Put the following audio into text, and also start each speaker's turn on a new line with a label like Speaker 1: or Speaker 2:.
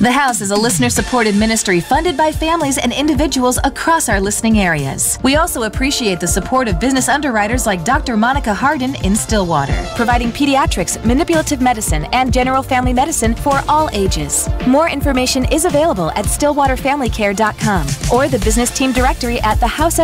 Speaker 1: The House is a listener-supported ministry funded by families and individuals across our listening areas. We also appreciate the support of business underwriters like Dr. Monica Hardin in Stillwater, providing pediatrics, manipulative medicine, and general family medicine for all ages. More information is available at stillwaterfamilycare.com or the business team directory at thehouse